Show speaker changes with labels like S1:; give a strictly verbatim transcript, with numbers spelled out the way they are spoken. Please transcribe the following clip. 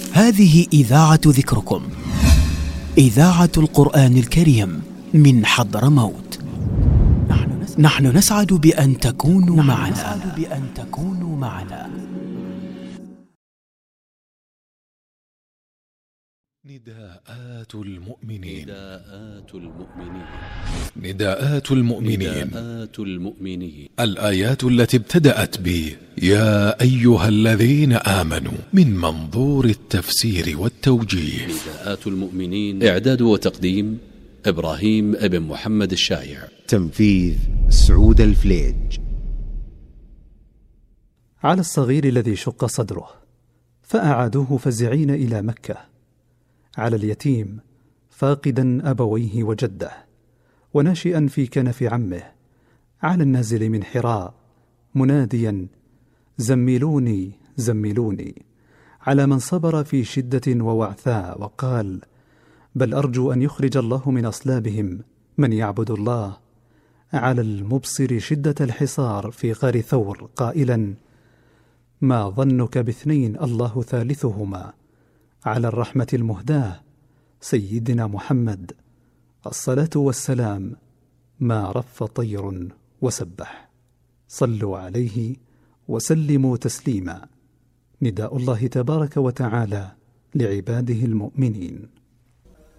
S1: هذه إذاعة ذكركم، إذاعة القرآن الكريم من حضرموت. نحن نسعد بأن تكونوا معنا. نسعد بأن تكونوا معنا.
S2: نداءات المؤمنين.
S3: نداءات المؤمنين.
S2: نداءات المؤمنين.
S3: نداءات المؤمنين.
S2: الآيات التي ابتدأت ب يا أيها الذين آمنوا من منظور التفسير والتوجيه.
S3: نداءات المؤمنين، إعداد وتقديم إبراهيم ابن محمد الشايع،
S4: تنفيذ سعود الفليج.
S5: على الصغير الذي شق صدره فأعادوه فزعين إلى مكة، على اليتيم فاقدا أبويه وجده وناشئا في كنف عمه، على النازل من حراء مناديا زملوني زملوني، على من صبر في شدة ووعثاء وقال بل أرجو أن يخرج الله من أصلابهم من يعبد الله، على المبصر شدة الحصار في غار ثور قائلا ما ظنك باثنين الله ثالثهما، على الرحمة المهداة سيدنا محمد الصلاة والسلام ما رف طير وسبح، صلوا عليه وسلموا تسليما. نداء الله تبارك وتعالى لعباده المؤمنين.